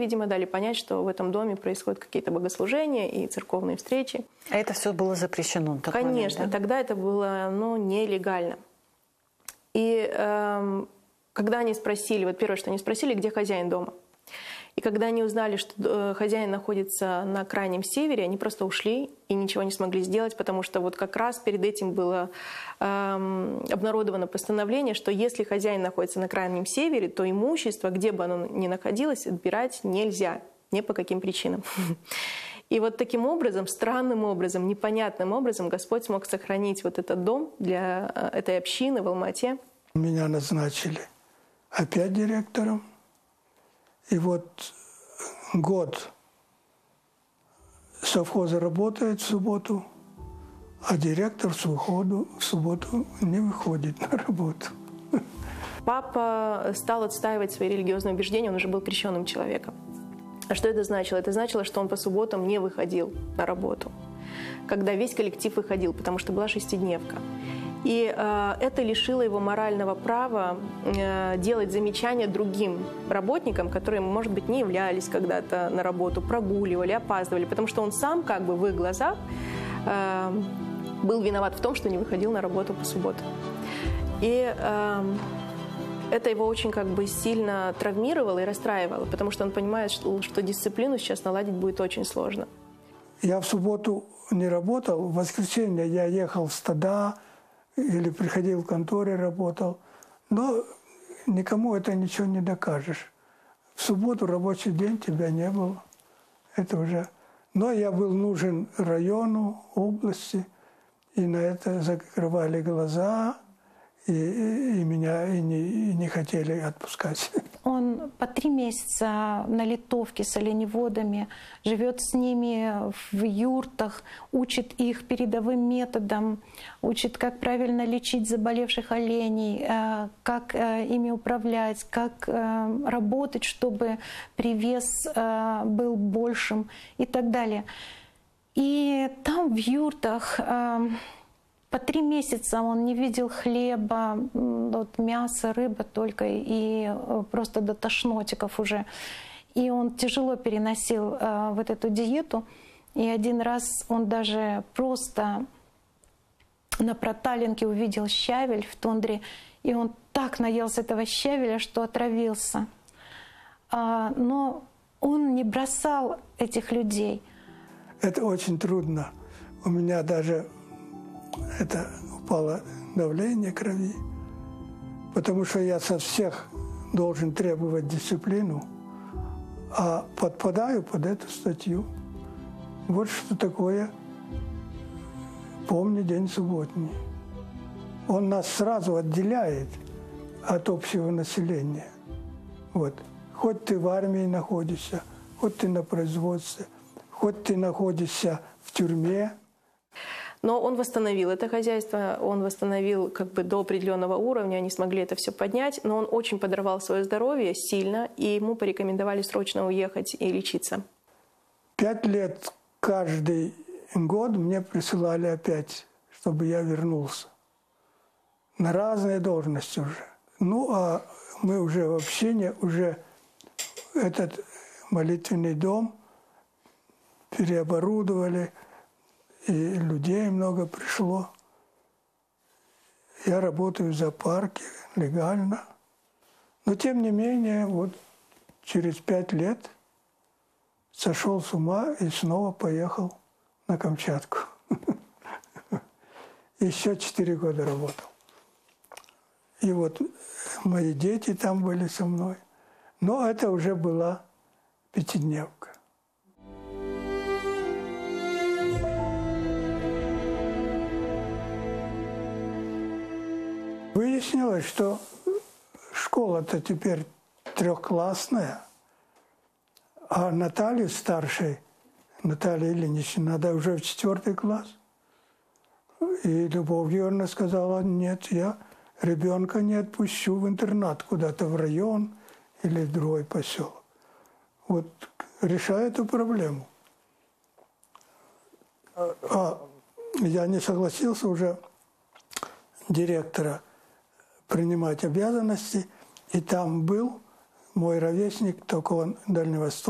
видимо, дали понять, что в этом доме происходят какие-то богослужения и церковные встречи. А это все было запрещено? Конечно, момент, да? тогда это было нелегально. И когда они спросили, вот первое, что они спросили, где хозяин дома. И когда они узнали, что хозяин находится на крайнем севере, они просто ушли и ничего не смогли сделать, потому что вот как раз перед этим было обнародовано постановление, что если хозяин находится на крайнем севере, то имущество, где бы оно ни находилось, отбирать нельзя, ни по каким причинам. И вот таким образом, странным образом, непонятным образом Господь смог сохранить вот этот дом для этой общины в Алма-Ате. Меня назначили опять директором. И вот год совхоза работает в субботу, а директор в субботу не выходит на работу. Папа стал отстаивать свои религиозные убеждения, он уже был крещенным человеком. А что это значило? Это значило, что он по субботам не выходил на работу, когда весь коллектив выходил, потому что была шестидневка. И это лишило его морального права делать замечания другим работникам, которые, может быть, не являлись когда-то на работу, прогуливали, опаздывали, потому что он сам как бы в их глазах был виноват в том, что не выходил на работу по субботам. И это его очень как бы сильно травмировало и расстраивало, потому что он понимает, что дисциплину сейчас наладить будет очень сложно. Я в субботу не работал, в воскресенье я ехал в стада, или приходил в конторе, работал. Но никому это ничего не докажешь. В субботу рабочий день тебя не было. Это уже... Но я был нужен району, области, и на это закрывали глаза, и меня не хотели отпускать. Он по 3 месяца на литовке с оленеводами, живет с ними в юртах, учит их передовым методам, учит, как правильно лечить заболевших оленей, как ими управлять, как работать, чтобы привес был большим и так далее. И там в юртах по 3 месяца он не видел хлеба, вот мяса, рыба только, и просто до тошнотиков уже. И он тяжело переносил вот эту диету. И один раз он даже просто на проталинке увидел щавель в тундре, и он так наелся этого щавеля, что отравился. Но он не бросал этих людей. Это очень трудно. У меня даже упало давление крови, потому что я со всех должен требовать дисциплину, а подпадаю под эту статью. Вот что такое «Помни день субботний». Он нас сразу отделяет от общего населения. Вот. Хоть ты в армии находишься, хоть ты на производстве, хоть ты находишься в тюрьме. Но он восстановил это хозяйство, он восстановил как бы до определенного уровня, они смогли это все поднять, но он очень подорвал свое здоровье сильно, и ему порекомендовали срочно уехать и лечиться. 5 лет каждый год мне присылали опять, чтобы я вернулся. На разные должности уже. Ну, а мы уже в общине, уже этот молитвенный дом переоборудовали, и людей много пришло. Я работаю в зоопарке легально. Но тем не менее, вот через 5 лет сошел с ума и снова поехал на Камчатку. Еще 4 года работал. И вот мои дети там были со мной. Но это уже была 5-дневка. Выяснилось, что школа-то теперь 3-классная, а Наталье старшей, Наталье Ильиничне, надо уже в 4 класс. И Любовь Георгиевна сказала: нет, я ребенка не отпущу в интернат куда-то в район или в другой поселок. Вот решаю эту проблему. А я не согласился уже директора принимать обязанности, и там был мой ровесник, только он дальневосточный.